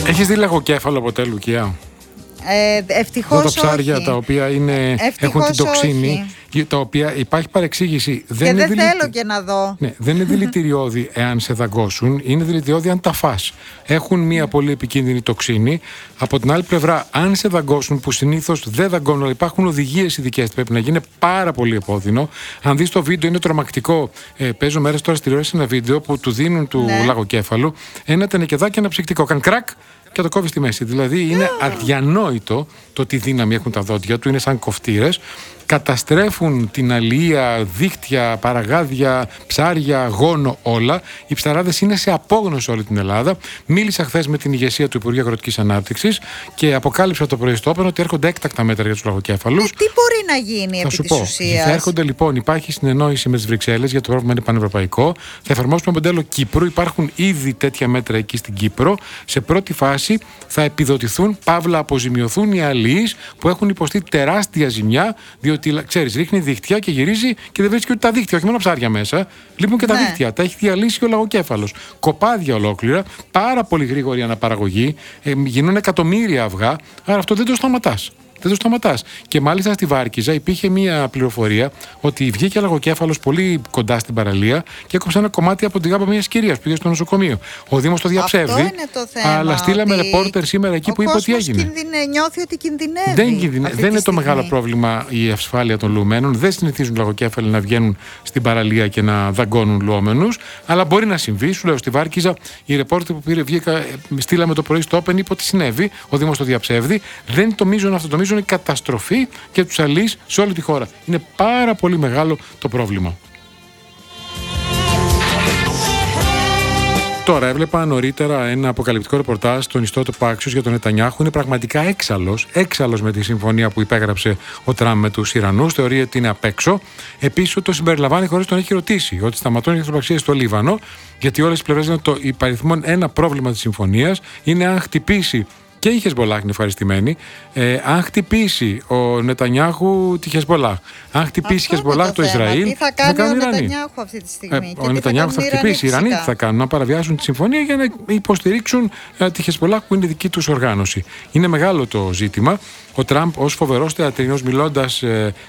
Έχεις δει λαγοκέφαλο ποτέ, Λουκία? Ευτυχώς τα ψάρια όχι. τα οποία έχουν την τοξίνη, τα οποία υπάρχει παρεξήγηση. Και δεν θέλω και να δω. Ναι, δεν είναι δηλητηριώδη εάν σε δαγκώσουν, είναι δηλητηριώδη αν τα φας. Έχουν μια πολύ επικίνδυνη τοξίνη. Από την άλλη πλευρά, αν σε δαγκώσουν, που συνήθως δεν δαγκώνουν, αλλά υπάρχουν οδηγίες ειδικές, πρέπει να γίνει πάρα πολύ επώδυνο. Αν δεις το βίντεο, είναι τρομακτικό. Παίζω μέρες τώρα στη τηλεόραση ένα βίντεο που του δίνουν του λαγοκέφαλου ένα τενεκεδάκι, ένα ψυκτικό. Καν κρακ! Και το κόβει στη μέση. Δηλαδή είναι αδιανόητο το τι δύναμη έχουν τα δόντια του, είναι σαν κοφτήρες. Καταστρέφουν την αλία, δίχτυα, παραγάδια, ψάρια, γόνο, όλα. Οι ψαράδες είναι σε απόγνωση όλη την Ελλάδα. Μίλησα χθες με την ηγεσία του Υπουργείου Αγροτικής Ανάπτυξης και αποκάλυψα το πρωί στο Open ότι έρχονται έκτακτα μέτρα για τους λαγοκέφαλους. Τι μπορεί να γίνει επί της ουσίας? Θα έρχονται λοιπόν, υπάρχει συνεννόηση με τις Βρυξέλλες, γιατί το πρόβλημα είναι πανευρωπαϊκό. Θα εφαρμόσουμε μοντέλο Κύπρου. Υπάρχουν ήδη τέτοια μέτρα εκεί στην Κύπρο. Σε πρώτη φάση θα επιδοτηθούν, παύλα αποζημιωθούν οι αλιείς που έχουν υποστεί τεράστια ζημιά, διότι ξέρεις, ρίχνει δίχτυα και γυρίζει και δεν βρίσκει ούτε τα δίχτυα, όχι μόνο ψάρια μέσα. Λείπουν και τα δίχτυα. Τα έχει διαλύσει ο λαγοκέφαλος. Κοπάδια ολόκληρα, πάρα πολύ γρήγορη αναπαραγωγή, γινούν εκατομμύρια αυγά, άρα αυτό δεν το σταματάς. Δεν το σταματάς. Και μάλιστα στη Βάρκιζα υπήρχε μία πληροφορία ότι βγήκε λαγοκέφαλος πολύ κοντά στην παραλία και έκοψε ένα κομμάτι από τη γάμπα μιας κυρίας που πήγε στο νοσοκομείο. Ο Δήμος το διαψεύδει. Αυτό είναι το θέμα. Αλλά στείλαμε ρεπόρτερ σήμερα εκεί που είπε ότι έγινε. Νιώθει ότι κινδυνεύει. Δεν είναι το μεγάλο πρόβλημα η ασφάλεια των λουωμένων. Δεν συνηθίζουν λαγοκέφαλοι να βγαίνουν στην παραλία και να δαγκώνουν λουόμενους. Αλλά μπορεί να συμβεί. Σου λέω στη Βάρκιζα, η ρεπόρτερ που πήρε, στείλαμε το πρωί στο Open, είπε ότι συνέβη. Ο Δήμος το διαψεύδει. Δεν το μείζον αυτό. Το μείζον είναι καταστροφή για τους αλείς σε όλη τη χώρα. Είναι πάρα πολύ μεγάλο το πρόβλημα. Τώρα έβλεπα νωρίτερα ένα αποκαλυπτικό ρεπορτάζ στον ιστότοπο Axios για τον Νετανιάχου. Είναι πραγματικά έξαλλος με τη συμφωνία που υπέγραψε ο Τραμπ με τους Ιρανούς. Θεωρεί ότι είναι απ' έξω. Επίσης, το συμπεριλαμβάνει χωρίς τον έχει ρωτήσει ότι σταματώνει οι εχθροπραξίες στο Λίβανο, γιατί όλες οι πλευρές είναι το υπαριθμόν ένα πρόβλημα της συμφωνίας. Είναι αν χτυπήσει. Και η Χεσμπολάχ είναι ευχαριστημένη. Αν χτυπήσει ο Νετανιάχου τη Χεσμπολάχ, αν χτυπήσει η Χεσμπολάχ το Ισραήλ, τι θα κάνει ο Νετανιάχου αυτή τη στιγμή? Ο Νετανιάχου θα χτυπήσει. Οι Ιρανοί τι θα κάνουν? Να παραβιάσουν τη συμφωνία για να υποστηρίξουν τη Χεσμπολάχ που είναι δική τους οργάνωση. Είναι μεγάλο το ζήτημα. Ο Τραμπ ως φοβερός θεατρινός μιλώντας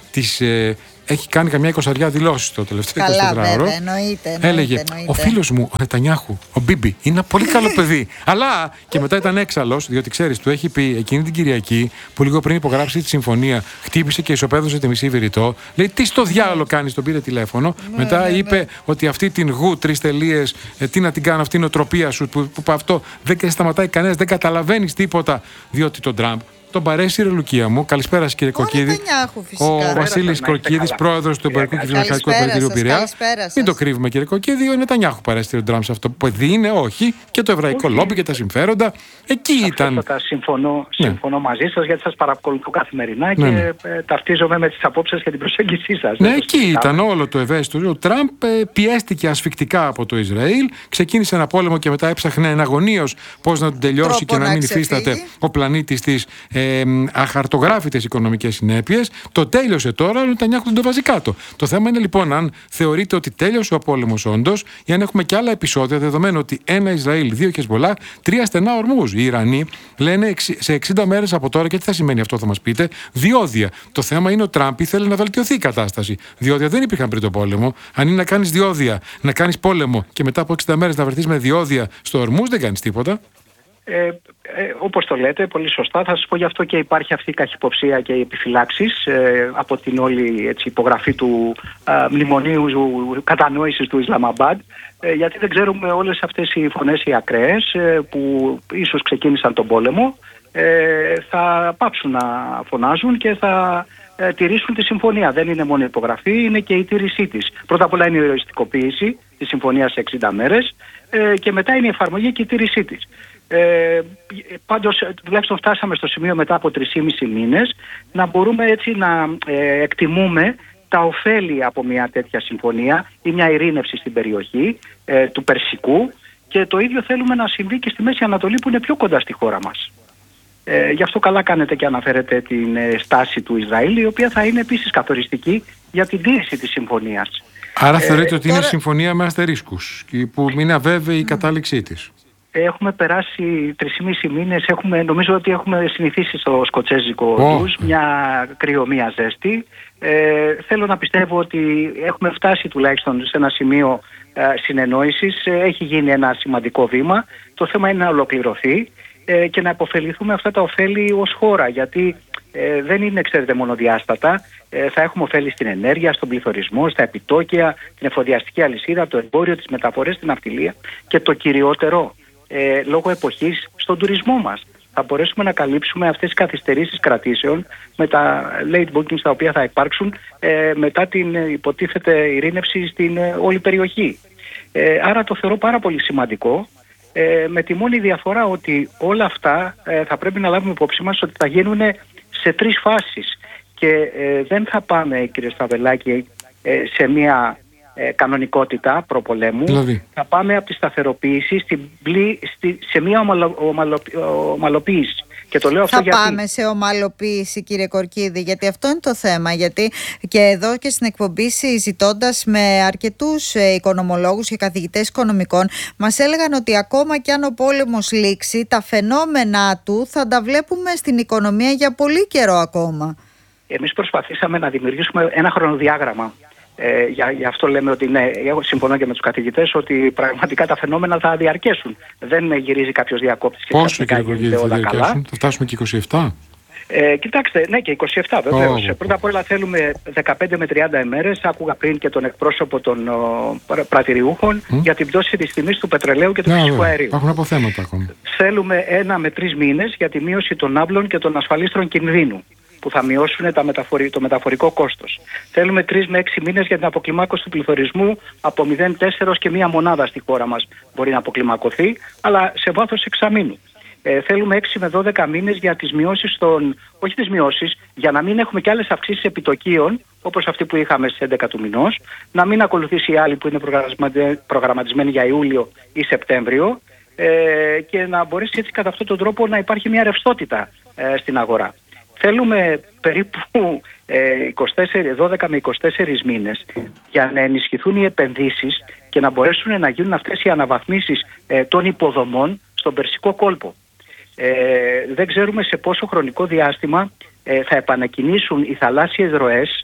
έχει κάνει καμιά 20 δηλώσεις το τελευταίο 24ωρο. Έλεγε: ο φίλος μου, ο Νετανιάχου, ο Μπίμπι, είναι ένα πολύ καλό παιδί. Αλλά και μετά ήταν έξαλλος, διότι ξέρεις, του έχει πει εκείνη την Κυριακή, που λίγο πριν υπογράψει τη συμφωνία, χτύπησε και ισοπαίδωσε τη μισή Βηρητό. Λέει: τι στο διάλογο κάνεις, τον πήρε τηλέφωνο. Μετά είπε ότι αυτή την γου, 3 τελείες, τι να την κάνω, αυτή η νοοτροπία σου, που αυτό δεν σταματάει κανένας, δεν καταλαβαίνεις τίποτα, διότι τον Τραμπ τον παρέσυρε, Λουκία μου. Καλησπέρα, κύριε Κοκκίδη. Ο Βασίλης Κοκκίδης, πρόεδρος του Εμπορικού και Βιομηχανικού Επιμελητηρίου Πειραιά. Μην το κρύβουμε, κύριε Κοκκίδη. Ο Νετανιάχου παρέσυρε τον Τραμπ σε αυτό που είναι, όχι, και το εβραϊκό λόμπι και τα συμφέροντα. Εκεί ήταν. Συμφωνώ μαζί σας, γιατί σας παρακολουθώ καθημερινά και ταυτίζομαι με τις απόψεις και την προσέγγισή σας. Ναι, εκεί ήταν όλο το ευαίσθητο. Ο Τραμπ πιέστηκε ασφικτικά από το Ισραήλ, ξεκίνησε ένα πόλεμο και μετά έψαχνε εναγωνίως πώς να τον τελειώσει και να μην υφίσταται ο πλανήτης της αχαρτογράφητες οικονομικές συνέπειες. Το τέλειωσε τώρα, ο Νετανιάχου τον το βάζει κάτω. Το θέμα είναι λοιπόν αν θεωρείτε ότι τέλειωσε ο πόλεμος όντως, ή αν έχουμε και άλλα επεισόδια, δεδομένου ότι ένα Ισραήλ, 2 Χεσμπολάχ, 3 στενά ορμούς. Οι Ιρανοί λένε σε 60 μέρες από τώρα, και τι θα σημαίνει αυτό, θα μας πείτε, διόδια. Το θέμα είναι ο Τραμπ ήθελε να βελτιωθεί η κατάσταση. Διόδια δεν υπήρχαν πριν το πόλεμο. Αν είναι να κάνεις διόδια, να κάνεις πόλεμο και μετά από 60 μέρες να βρεθείς με διόδια στο ορμούς, δεν κάνεις τίποτα. Όπως το λέτε, πολύ σωστά. Θα σας πω γι' αυτό και υπάρχει αυτή η καχυποψία και οι επιφυλάξεις από την όλη υπογραφή του μνημονίου κατανόησης του Ισλαμαμπάντ, γιατί δεν ξέρουμε όλες αυτές οι φωνές οι ακραίες που ίσως ξεκίνησαν τον πόλεμο θα πάψουν να φωνάζουν και θα τηρήσουν τη συμφωνία. Δεν είναι μόνο η υπογραφή, είναι και η τήρησή της. Πρώτα απ' όλα είναι η οριστικοποίηση της συμφωνίας σε 60 μέρες και μετά είναι η εφαρμογή και η τήρησή της. Πάντως τουλάχιστον φτάσαμε στο σημείο μετά από 3,5 μήνες να μπορούμε έτσι να εκτιμούμε τα ωφέλη από μια τέτοια συμφωνία ή μια ειρήνευση στην περιοχή του Περσικού, και το ίδιο θέλουμε να συμβεί και στη Μέση Ανατολή που είναι πιο κοντά στη χώρα μας. Γι' αυτό καλά κάνετε και αναφέρετε την στάση του Ισραήλ, η οποία θα είναι επίσης καθοριστική για την τήρηση της συμφωνίας. Άρα θεωρείτε ότι είναι συμφωνία με αστερίσκους, που είναι αβέβαιη η κατάληξή της? Έχουμε περάσει 3,5 μήνες, νομίζω ότι έχουμε συνηθίσει στο σκοτσέζικο ντουζ, μια κρύο, μια ζέστη. Θέλω να πιστεύω ότι έχουμε φτάσει τουλάχιστον σε ένα σημείο συνεννόησης, έχει γίνει ένα σημαντικό βήμα. Το θέμα είναι να ολοκληρωθεί και να υποφεληθούμε αυτά τα ωφέλη ως χώρα, γιατί δεν είναι, ξέρετε, μονοδιάστατα. Θα έχουμε ωφέλη στην ενέργεια, στον πληθωρισμό, στα επιτόκια, την εφοδιαστική αλυσίδα, το εμπόριο, τις μεταφορές, την ναυτιλία και το κυριότερο, λόγω εποχής, στον τουρισμό μας. Θα μπορέσουμε να καλύψουμε αυτές τις καθυστερήσεις κρατήσεων με τα late bookings τα οποία θα υπάρξουν μετά την υποτίθεται ειρήνευση στην όλη περιοχή. Άρα το θεωρώ πάρα πολύ σημαντικό, με τη μόνη διαφορά ότι όλα αυτά θα πρέπει να λάβουμε υπόψη μας ότι θα γίνουν σε 3 φάσεις και δεν θα πάμε, κύριε Σταβελάκη, σε μια κανονικότητα προπολέμου. Δηλαδή, θα πάμε από τη σταθεροποίηση σε μια ομαλοποίηση. Και το λέω αυτό γιατί πάμε σε ομαλοποίηση, κύριε Κορκίδη, γιατί αυτό είναι το θέμα. Γιατί και εδώ και στην εκπομπή, συζητώντας με αρκετούς οικονομολόγους και καθηγητές οικονομικών, μας έλεγαν ότι ακόμα κι αν ο πόλεμος λήξει, τα φαινόμενά του θα τα βλέπουμε στην οικονομία για πολύ καιρό ακόμα. Εμείς προσπαθήσαμε να δημιουργήσουμε ένα χρονοδιάγραμμα. Γι' αυτό λέμε ότι ναι, εγώ συμφωνώ και με τους καθηγητές ότι πραγματικά τα φαινόμενα θα διαρκέσουν. Δεν γυρίζει κάποιος διακόπτης και ξαφνικά γίνεται όλα καλά. Θα φτάσουμε και 27. Κοιτάξτε, ναι, και 27 βεβαίως. Πρώτα απ' όλα θέλουμε 15 με 30 ημέρες. Άκουγα πριν και τον εκπρόσωπο των πρατηριούχων για την πτώση της τιμής του πετρελαίου και του φυσικού αερίου. Υπάρχουν αποθέματα ακόμη. Θέλουμε 1 με 3 μήνες για τη μείωση των άβλων και των ασφαλίστρων κινδύνου, που θα μειώσουν το μεταφορικό κόστος. Θέλουμε 3 με 6 μήνες για την αποκλιμάκωση του πληθωρισμού από 0,4 και 1 μονάδα στη χώρα μας μπορεί να αποκλιμακωθεί, αλλά σε βάθος εξαμήνου. Θέλουμε 6 με 12 μήνες για τις μειώσεις όχι τις μειώσεις, για να μην έχουμε και άλλες αυξήσεις επιτοκίων, όπως αυτή που είχαμε στις 11 του μηνός, να μην ακολουθήσει η άλλη που είναι προγραμματισμένη για Ιούλιο ή Σεπτέμβριο, και να μπορέσει έτσι κατά αυτόν τον τρόπο να υπάρχει μια ρευστότητα στην αγορά. Θέλουμε περίπου 12 με 24 μήνες για να ενισχυθούν οι επενδύσεις και να μπορέσουν να γίνουν αυτές οι αναβαθμίσεις των υποδομών στον Περσικό κόλπο. Δεν ξέρουμε σε πόσο χρονικό διάστημα θα επανακινήσουν οι θαλάσσιες ροές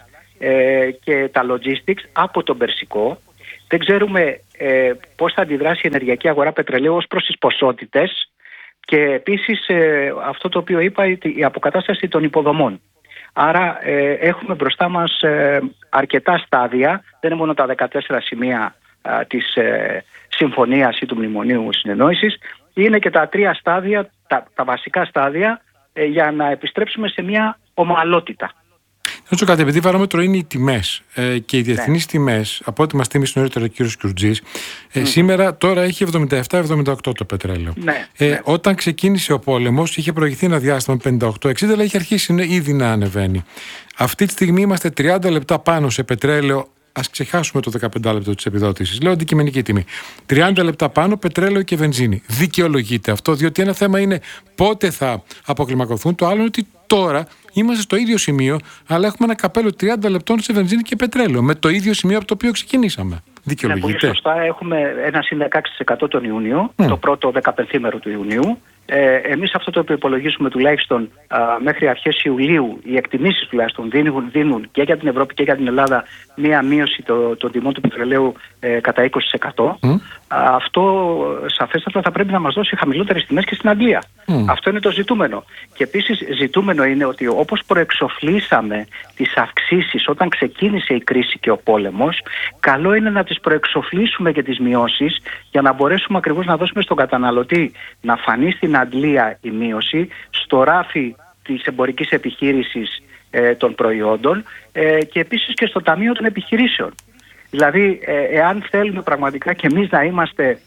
και τα logistics από τον Περσικό. Δεν ξέρουμε πώς θα αντιδράσει η ενεργειακή αγορά πετρελαίου ως προς τις ποσότητες. Και επίσης αυτό το οποίο είπα, η αποκατάσταση των υποδομών. Άρα έχουμε μπροστά μας αρκετά στάδια, δεν είναι μόνο τα 14 σημεία της συμφωνίας ή του μνημονίου συνεννόησης, είναι και τα 3 στάδια, τα βασικά στάδια για να επιστρέψουμε σε μια ομαλότητα. Να κάτι, επειδή βαρόμετρο είναι οι τιμές και οι διεθνείς τιμές, από ό,τι μας θύμισε νωρίτερα ο κύριος Κιουρτζής, σήμερα τώρα έχει 77-78 το πετρέλαιο. Όταν ξεκίνησε ο πόλεμος είχε προηγηθεί ένα διάστημα 58-60, αλλά είχε αρχίσει ήδη να ανεβαίνει. Αυτή τη στιγμή είμαστε 30 λεπτά πάνω σε πετρέλαιο. Ας ξεχάσουμε το 15 λεπτό της επιδότησης. Λέω αντικειμενική τιμή. 30 λεπτά πάνω πετρέλαιο και βενζίνη. Δικαιολογείται αυτό, διότι ένα θέμα είναι πότε θα αποκλιμακωθούν. Το άλλο είναι ότι τώρα είμαστε στο ίδιο σημείο, αλλά έχουμε ένα καπέλο 30 λεπτών σε βενζίνη και πετρέλαιο. Με το ίδιο σημείο από το οποίο ξεκινήσαμε. Δικαιολογείται. Πολύ σωστά. Έχουμε ένα συν 16% τον Ιούνιο, το πρώτο 15ημερο του Ιουνίου. Εμείς αυτό το οποίο υπολογίζουμε τουλάχιστον μέχρι αρχές Ιουλίου, οι εκτιμήσεις τουλάχιστον δίνουν και για την Ευρώπη και για την Ελλάδα μία μείωση των τιμών του πετρελαίου κατά 20%. Αυτό σαφέστατα θα πρέπει να μας δώσει χαμηλότερες τιμές και στην Αγγλία. Αυτό είναι το ζητούμενο. Και επίσης ζητούμενο είναι ότι όπως προεξοφλήσαμε τις αυξήσεις όταν ξεκίνησε η κρίση και ο πόλεμος, καλό είναι να τις προεξοφλήσουμε και τις μειώσεις για να μπορέσουμε ακριβώς να δώσουμε στον καταναλωτή να φανεί στην Αγγλία η μείωση, στο ράφι της εμπορικής επιχείρησης των προϊόντων και επίσης και στο Ταμείο των Επιχειρήσεων. Δηλαδή, εάν θέλουμε πραγματικά και εμείς να είμαστε,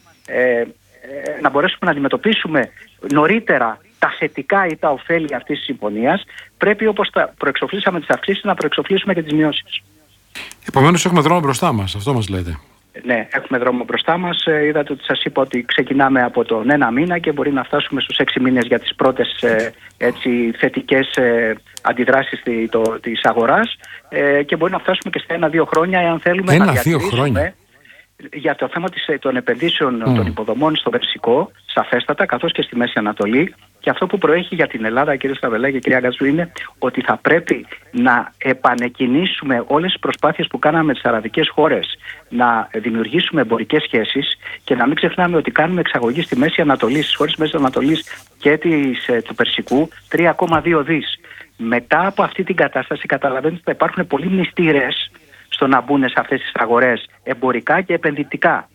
να μπορέσουμε να αντιμετωπίσουμε νωρίτερα τα θετικά ή τα ωφέλη αυτής της συμφωνίας, πρέπει όπως τα προεξοφλήσαμε τις αυξήσεις να προεξοφλήσουμε και τις μειώσεις. Επομένως έχουμε δρόμο μπροστά μας, αυτό μας λέτε. Ναι, έχουμε δρόμο μπροστά μας. Είδατε ότι σας είπα ότι ξεκινάμε από τον 1 μήνα και μπορεί να φτάσουμε στους 6 μήνες για τις πρώτες θετικές αντιδράσεις της αγοράς και μπορεί να φτάσουμε και στα 1-2 χρόνια εάν θέλουμε να διατηρήσουμε. για το θέμα των επενδύσεων των υποδομών στο Περσικό, σαφέστατα, καθώς και στη Μέση Ανατολή. Και αυτό που προέχει για την Ελλάδα, κύριε Στραβελά και κυρία Γκαζού, είναι ότι θα πρέπει να επανεκκινήσουμε όλες τις προσπάθειες που κάναμε με τις αραβικές χώρες να δημιουργήσουμε εμπορικές σχέσεις και να μην ξεχνάμε ότι κάνουμε εξαγωγή στη Μέση Ανατολή, στις χώρες της Μέσης Ανατολής και του Περσικού 3,2 δις. Μετά από αυτή την κατάσταση καταλαβαίνετε ότι θα υπάρχουν πολλοί μνηστήρες στο να μπουν σε αυτές τις αγορές εμπορικά και επενδυτικά.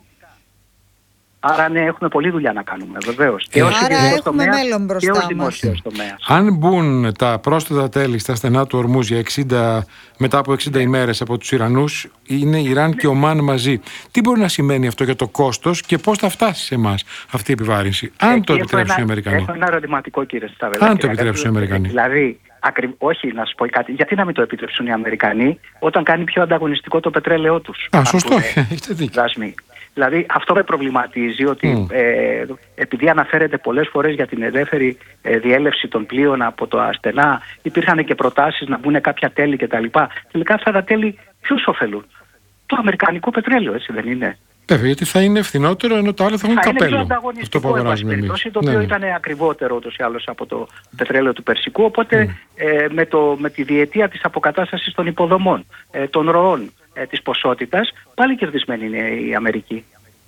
Άρα ναι, έχουμε πολλή δουλειά να κάνουμε, βεβαίως. Και ως ιδιωτικός τομέας και ως δημόσιος τομέας. Αν μπουν τα πρόσθετα τέλη στα στενά του Ορμούζ μετά από 60 ημέρες από τους Ιρανούς, είναι Ιράν και Ομάν μαζί. Τι μπορεί να σημαίνει αυτό για το κόστος και πώς θα φτάσει σε εμάς αυτή η επιβάρυνση, αν το επιτρέψουν οι Αμερικανοί? Έχω ένα ερωτηματικό, κύριε Σταβελά. Αν το επιτρέψουν οι Αμερικανοί. Δηλαδή, όχι, να σου πω κάτι. Γιατί να μην το επιτρέψουν οι Αμερικανοί όταν κάνει πιο ανταγωνιστικό το πετρέλαιό τους? Σωστό, έχετε δίκιο. Δηλαδή αυτό με προβληματίζει, ότι επειδή αναφέρεται πολλές φορές για την ελεύθερη διέλευση των πλοίων από το στενά, υπήρχαν και προτάσεις να μπουν κάποια τέλη κτλ. Τελικά αυτά τα τέλη ποιους ωφελούν? Το αμερικανικό πετρέλαιο, έτσι δεν είναι? Βέβαια, γιατί θα είναι φθηνότερο ενώ τα άλλα θα έχουν καπέλο. Είναι πιο ανταγωνιστικό, το οποίο ήταν ακριβότερο ούτως ή άλλως από το πετρέλαιο του Περσικού. Οπότε με τη διετία της αποκατάστασης των υποδομών, των ροών, της ποσότητας, πάλι κερδισμένη είναι η Αμερική.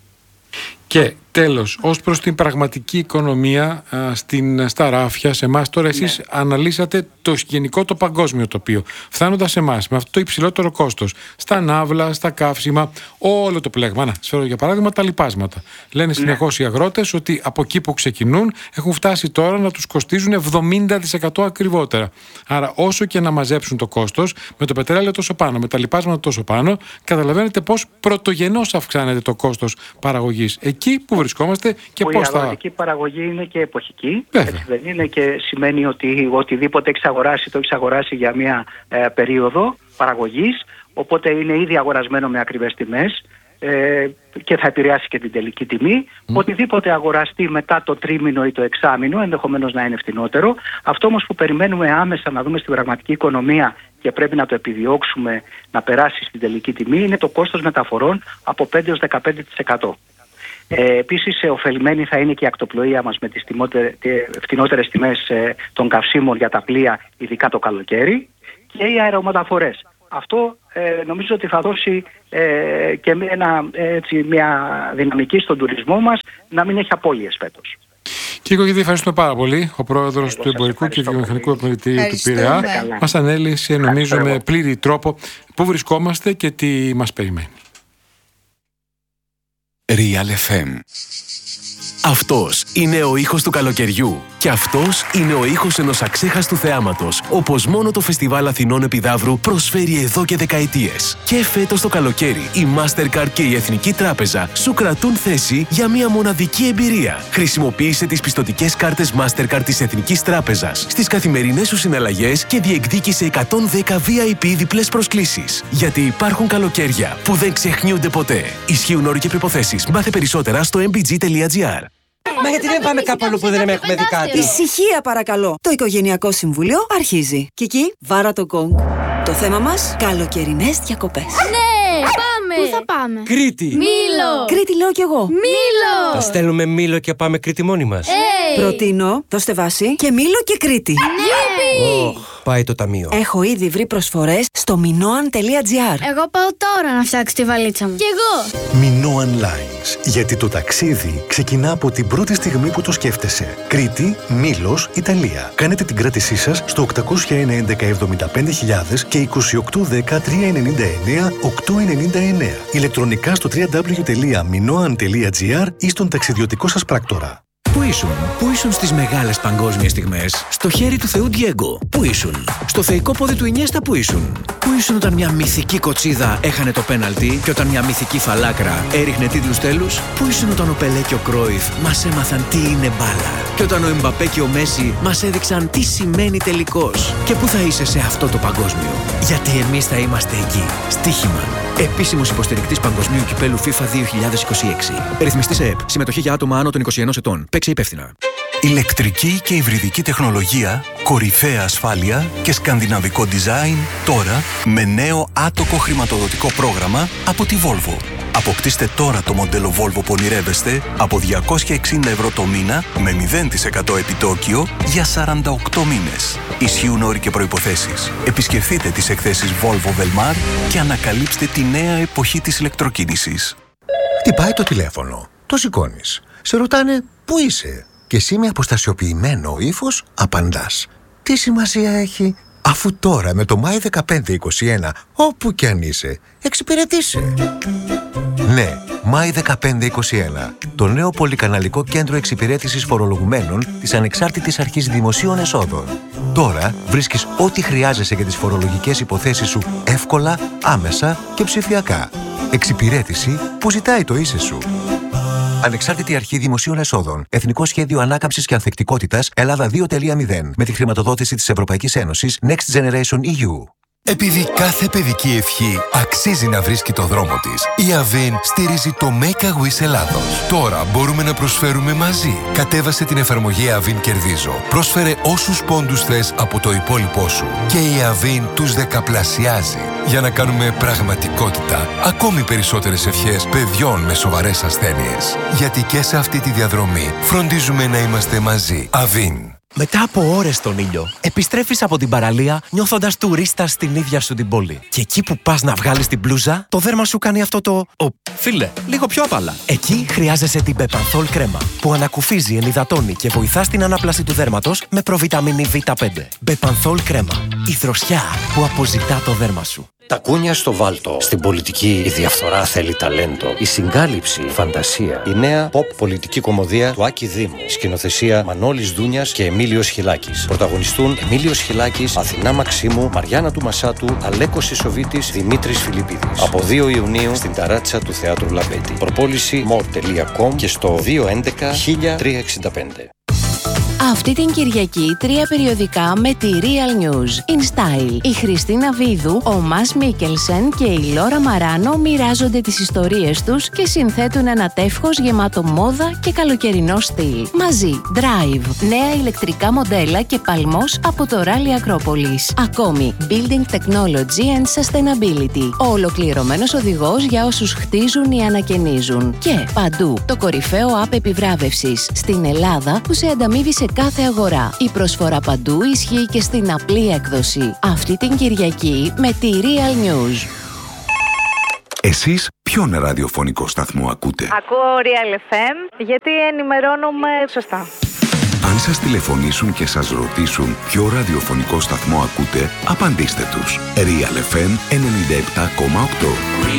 Και τέλος, ως προς την πραγματική οικονομία στα ράφια, σε εμάς τώρα εσείς αναλύσατε το γενικό, το παγκόσμιο τοπίο. Φτάνοντας σε εμάς με αυτό το υψηλότερο κόστος, στα ναύλα, στα καύσιμα, όλο το πλέγμα. Να, σφαίρω για παράδειγμα τα λιπάσματα. Λένε συνεχώς οι αγρότες ότι από εκεί που ξεκινούν έχουν φτάσει τώρα να τους κοστίζουν 70% ακριβότερα. Άρα όσο και να μαζέψουν το κόστος, με το πετρέλαιο τόσο πάνω, με τα λιπάσματα τόσο πάνω, καταλαβαίνετε πως πρωτογενώς αυξάνεται το κόστος παραγωγής. Εκεί που βρισκόμαστε και που πώς η αγροτική παραγωγή είναι και εποχική, έτσι δεν είναι, και σημαίνει ότι οτιδήποτε έχεις αγοράσει το έχεις αγοράσει για μια περίοδο παραγωγής, οπότε είναι ήδη αγορασμένο με ακριβές τιμές και θα επηρεάσει και την τελική τιμή. Οτιδήποτε αγοραστεί μετά το τρίμηνο ή το εξάμηνο ενδεχομένως να είναι φτηνότερο. Αυτό όμως που περιμένουμε άμεσα να δούμε στην πραγματική οικονομία και πρέπει να το επιδιώξουμε να περάσει στην τελική τιμή είναι το κόστος μεταφορών από 5 έως 15%. Επίσης ωφελημένη θα είναι και η ακτοπλοεία μας με τις φτηνότερες τιμές των καυσίμων για τα πλοία, ειδικά το καλοκαίρι, και οι αερομεταφορές. Αυτό νομίζω ότι θα δώσει και μια δυναμική στον τουρισμό μας να μην έχει απώλειες φέτος. Κύριε Κοκκίδη, ευχαριστούμε πάρα πολύ. Ο πρόεδρος του Εμπορικού και Βιομηχανικού Επιμελητηρίου του Πειραιά μας ανέλησε, νομίζω, με πλήρη τρόπο πού βρισκόμαστε και τι μας περιμένει. Real FM. Αυτός είναι ο ήχος του καλοκαιριού. Και αυτός είναι ο ήχος ενός αξέχαστου θεάματος, όπως μόνο το Φεστιβάλ Αθηνών Επιδαύρου προσφέρει εδώ και δεκαετίες. Και φέτος το καλοκαίρι, η Mastercard και η Εθνική Τράπεζα σου κρατούν θέση για μια μοναδική εμπειρία. Χρησιμοποίησε τις πιστωτικές κάρτες Mastercard της Εθνικής Τράπεζας στις καθημερινές σου συναλλαγές και διεκδίκησε 110 VIP διπλές προσκλήσεις. Γιατί υπάρχουν καλοκαίρια που δεν ξεχνιούνται ποτέ. Ισχύουν όροι και προϋποθέσεις. Μάθε περισσότερα στο mbg.gr. Μα γιατί δεν πάμε κάπου αλλού που δεν έχουμε δει κάτι? Ησυχία παρακαλώ. Το Οικογενειακό Συμβούλιο αρχίζει. Κική, βάρα το γκονγκ. Το θέμα μας, καλοκαιρινές διακοπές. Ναι, πάμε! Πού θα πάμε? Κρήτη! Μήλο! Κρήτη λέω κι εγώ. Μήλο! Θα στέλνουμε Μήλο και πάμε Κρήτη μόνοι μας. Προτείνω, δώστε βάση, και Μήλο και Κρήτη. Γιουπι! Πάει το ταμείο. Έχω ήδη βρει προσφορές στο minoan.gr. Εγώ πάω τώρα να φτιάξω τη βαλίτσα μου. Κι εγώ! Minoan Lines. Γιατί το ταξίδι ξεκινά από την πρώτη στιγμή που το σκέφτεσαι. Κρήτη, Μήλος, Ιταλία. Κάνετε την κράτησή σας στο 801-1175.000 και 2810-399-899. Ηλεκτρονικά στο www.minoan.gr ή στον ταξιδιωτικό σας πράκτορα. Πού ήσουν στις μεγάλες παγκόσμιες στιγμές? Στο χέρι του Θεού Ντιέγκο. Πού ήσουν? Στο θεϊκό πόδι του Ινιέστα. Πού ήσουν όταν μια μυθική κοτσίδα έχανε το πέναλτι και όταν μια μυθική φαλάκρα έριχνε τίτλους τέλους? Πού ήσουν όταν ο Πελέ και ο Κρόιφ μας έμαθαν τι είναι μπάλα και όταν ο Εμπαπέ και ο Μέση μας έδειξαν τι σημαίνει τελικός? Και πού θα είσαι σε αυτό το παγκόσμιο? Γιατί εμείς θα είμαστε εκεί. Στοίχημα. Επίσημος υποστηρικτής Παγκοσμίου Κυπέλου FIFA 2026. Ρυθμιστής ΕΕΠ. Συμμετοχή για άτομα άνω των 21 ετών. Παίξε υπεύθυνα. Ηλεκτρική και υβριδική τεχνολογία, κορυφαία ασφάλεια και σκανδιναβικό design τώρα με νέο άτοκο χρηματοδοτικό πρόγραμμα από τη Volvo. Αποκτήστε τώρα το μοντέλο Volvo που ονειρεύεστε από 260 ευρώ το μήνα με 0% επιτόκιο για 48 μήνες. Ισχύουν όροι και προϋποθέσεις. Επισκεφτείτε τις εκθέσεις Volvo Velmar και ανακαλύψτε τη νέα εποχή της ηλεκτροκίνησης. Χτυπάει το τηλέφωνο. Το σηκώνεις. Σε ρωτάνε πού είσαι. Και εσύ με αποστασιοποιημένο ύφος απαντάς. Τι σημασία έχει, αφού τώρα με το Μάη 1521, όπου κι αν είσαι, εξυπηρετείσαι. Ναι, Μάη 1521. Το νέο πολυκαναλικό κέντρο εξυπηρέτησης φορολογουμένων της Ανεξάρτητης Αρχής Δημοσίων Εσόδων. Τώρα βρίσκεις ό,τι χρειάζεσαι για τις φορολογικές υποθέσεις σου εύκολα, άμεσα και ψηφιακά. Εξυπηρέτηση που ζητάει το είσαι σου. Ανεξάρτητη Αρχή Δημοσίων Εσόδων. Εθνικό Σχέδιο Ανάκαμψης και Ανθεκτικότητας Ελλάδα 2.0. Με τη χρηματοδότηση της Ευρωπαϊκής Ένωσης Next Generation EU. Επειδή κάθε παιδική ευχή αξίζει να βρίσκει το δρόμο της, η Avin στηρίζει το Make a Wish Ελλάδος. Τώρα μπορούμε να προσφέρουμε μαζί. Κατέβασε την εφαρμογή Avin Κερδίζω. Πρόσφερε όσους πόντους θες από το υπόλοιπό σου. Και η Avin τους δεκαπλασιάζει. Για να κάνουμε πραγματικότητα ακόμη περισσότερες ευχές παιδιών με σοβαρές ασθένειες. Γιατί και σε αυτή τη διαδρομή φροντίζουμε να είμαστε μαζί. Avin. Μετά από ώρες στον ήλιο, επιστρέφεις από την παραλία νιώθοντας τουρίστας στην ίδια σου την πόλη. Και εκεί που πας να βγάλεις την μπλούζα, το δέρμα σου κάνει αυτό το... Φίλε, λίγο πιο απαλά. Εκεί χρειάζεσαι την Bepanthol κρέμα, που ανακουφίζει, ενυδατώνει και βοηθά στην ανάπλαση του δέρματος με προβιταμίνη Β5. Bepanthol κρέμα. Η δροσιά που αποζητά το δέρμα σου. Τα κούνια στο βάλτο. Στην πολιτική η διαφθορά θέλει ταλέντο. Η συγκάλυψη, η φαντασία. Η νέα pop πολιτική κομμωδία του Άκη Δήμου. Σκηνοθεσία Μανώλης Δούνιας και Εμίλιος Χιλάκης. Πρωταγωνιστούν Εμίλιος Χιλάκης, Αθηνά Μαξίμου, Μαριάννα του Μασάτου, Αλέκος Ισοβίτης, Δημήτρης Φιλιππίδης. Από 2 Ιουνίου στην ταράτσα του Θεάτρου Λαμπέτη. Προπόληση more.com και στο 211 1365. Αυτή την Κυριακή 3 περιοδικά με τη Real News. In Style. Η Χριστίνα Βίδου, ο Μας Μίκελσεν και η Λόρα Μαράνο μοιράζονται τις ιστορίες τους και συνθέτουν ένα τεύχος γεμάτο μόδα και καλοκαιρινό στυλ. Μαζί, Drive. Νέα ηλεκτρικά μοντέλα και παλμός από το Rally Acropolis. Ακόμη, Building Technology and Sustainability. Ο ολοκληρωμένος οδηγός για όσους χτίζουν ή ανακαινίζουν. Και παντού, το κορυφαίο app επιβράβευσης. Στην Ελλάδα που σε ανταμείβει σε κάθε αγορά. Η προσφορά παντού ισχύει και στην απλή έκδοση. Αυτή την Κυριακή με τη Real News. Εσείς ποιον ραδιοφωνικό σταθμό ακούτε? Ακούω Real FM γιατί ενημερώνομαι σωστά. Αν σας τηλεφωνήσουν και σας ρωτήσουν ποιο ραδιοφωνικό σταθμό ακούτε, απαντήστε τους. Real FM 97,8.